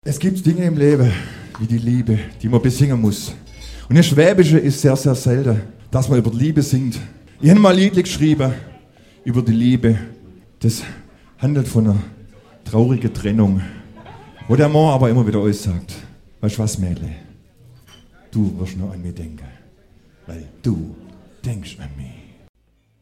Es gibt Dinge im Leben, wie die Liebe, die man besingen muss. Und das Schwäbische ist sehr, sehr selten, dass man über die Liebe singt. Ich habe mal ein Lied geschrieben über die Liebe. Das handelt von einer traurigen Trennung, wo der Mann aber immer wieder alles sagt. Weißt du was, Mädle? Du wirst noch an mich denken, weil du denkst an mich.